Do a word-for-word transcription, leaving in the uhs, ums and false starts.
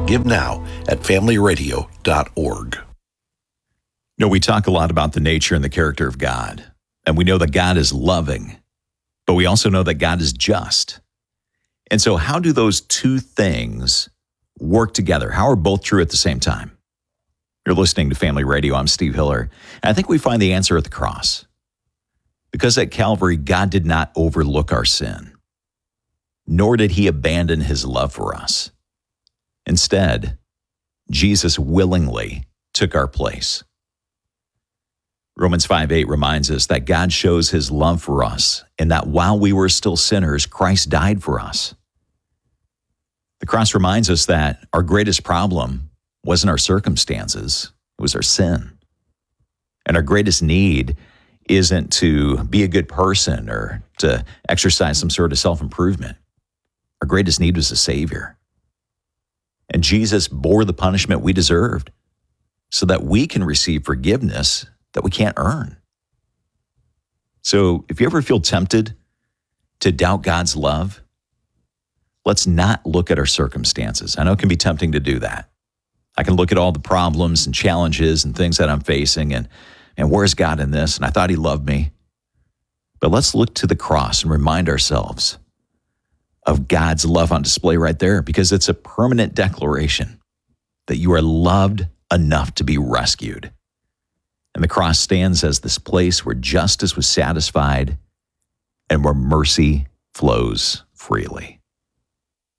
Give now at family radio dot org. You know, we talk a lot about the nature and the character of God, and we know that God is loving, but we also know that God is just. And so how do those two things work together? How are both true at the same time? You're listening to Family Radio. I'm Steve Hiller. And I think we find the answer at the cross. Because at Calvary, God did not overlook our sin, nor did he abandon his love for us. Instead, Jesus willingly took our place. Romans five eight reminds us that God shows his love for us and that while we were still sinners, Christ died for us. The cross reminds us that our greatest problem wasn't our circumstances, it was our sin. And our greatest need isn't to be a good person or to exercise some sort of self-improvement. Our greatest need was a Savior. And Jesus bore the punishment we deserved so that we can receive forgiveness that we can't earn. So if you ever feel tempted to doubt God's love, let's not look at our circumstances. I know it can be tempting to do that. I can look at all the problems and challenges and things that I'm facing and, and where's God in this? And I thought he loved me. But let's look to the cross and remind ourselves of God's love on display right there, because it's a permanent declaration that you are loved enough to be rescued. And the cross stands as this place where justice was satisfied and where mercy flows freely.